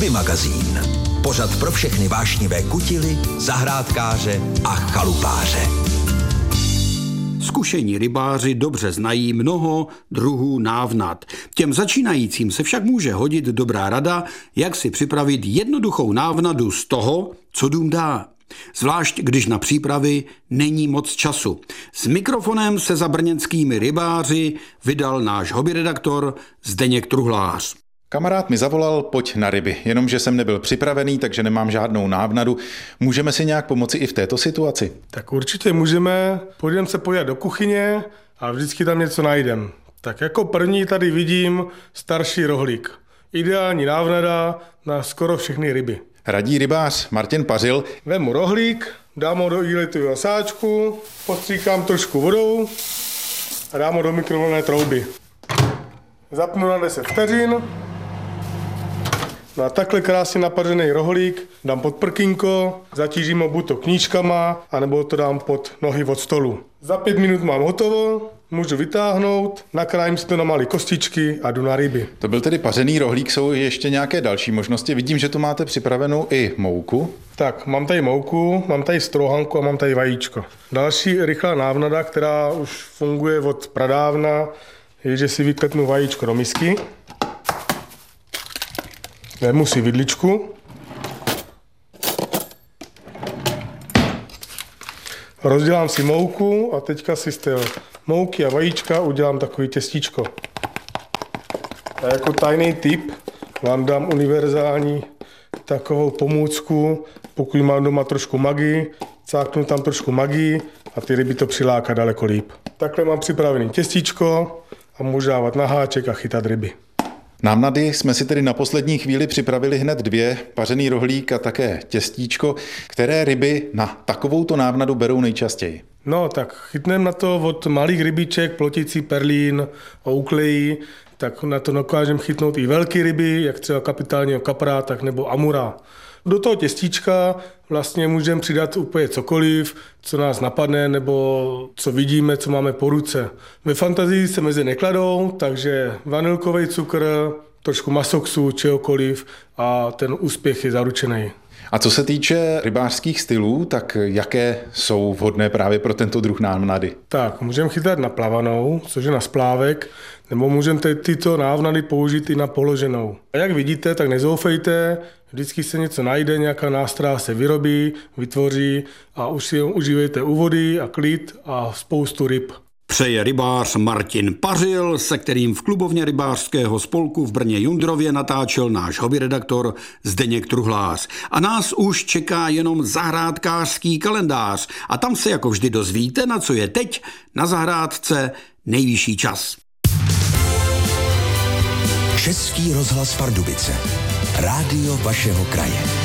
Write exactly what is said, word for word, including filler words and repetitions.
Hobby magazín. Pořad pro všechny vášnivé kutily, zahrádkáře a chalupáře. Zkušení rybáři dobře znají mnoho druhů návnad. Těm začínajícím se však může hodit dobrá rada, jak si připravit jednoduchou návnadu z toho, co dům dá. Zvlášť, když na přípravy není moc času. S mikrofonem se za brněnskými rybáři vydal náš hobbyredaktor Zdeněk Truhlář. Kamarád mi zavolal, pojď na ryby, jenomže jsem nebyl připravený, takže nemám žádnou návnadu. Můžeme si nějak pomoci i v této situaci? Tak určitě můžeme. Půjdeme se podívat do kuchyně a vždycky tam něco najdem. Tak jako první tady vidím starší rohlík. Ideální návnada na skoro všechny ryby. Radí rybář Martin Pařil. Vemu rohlík, dám ho do igelitového sáčku, postříkám trošku vodou a dám ho do mikrovlnné trouby. Zapnu na deset vteřin. No a takhle krásně napařený rohlík dám pod prkínko, zatížím ho buď to knížkama, anebo to dám pod nohy od stolu. Za pět minut mám hotovo, můžu vytáhnout, nakrájím si to na malé kostičky a jdu na ryby. To byl tedy pařený rohlík, jsou ještě nějaké další možnosti. Vidím, že tu máte připravenou i mouku. Tak, mám tady mouku, mám tady strouhanku a mám tady vajíčko. Další rychlá návnada, která už funguje od pradávna, je, že si vyklepnu vajíčko do misky. Vemu si vidličku. Rozdělám si mouku a teďka si z té mouky a vajíčka udělám takový těstíčko. A jako tajný tip vám dám univerzální takovou pomůcku, pokud mám doma trošku magii, cáknu tam trošku magii a ty ryby to přiláká daleko líp. Takhle mám připravený těstíčko a můžu dávat na háček a chytat ryby. Návnady jsme si tedy na poslední chvíli připravili hned dvě, pařený rohlík a také těstíčko. Které ryby na takovouto návnadu berou nejčastěji? No tak chytneme na to od malých rybiček, ploticí, perlín, ouklejí, tak na to dokážeme chytnout i velké ryby, jak třeba kapitálního kapra, tak nebo amura. Do toho těstíčka vlastně můžeme přidat úplně cokoliv, co nás napadne, nebo co vidíme, co máme po ruce. Ve fantazii se mezi nekladou, takže vanilkový cukr, trošku masoksu, čehokoliv a ten úspěch je zaručený. A co se týče rybářských stylů, tak jaké jsou vhodné právě pro tento druh návnady? Tak, můžeme chytat na plavanou, což je na splávek, nebo můžeme tyto návnady použít i na položenou. A jak vidíte, tak nezoufejte, vždycky se něco najde, nějaká nástroj se vyrobí, vytvoří a už si užívejte u vody a klid a spoustu ryb. Přeje rybář Martin Pařil, se kterým v klubovně rybářského spolku v Brně Jundrově natáčel náš hobbyredaktor Zdeněk Truhlář. A nás už čeká jenom zahrádkářský kalendář a tam se jako vždy dozvíte, na co je teď na zahrádce nejvyšší čas. Český rozhlas Pardubice. Rádio vašeho kraje.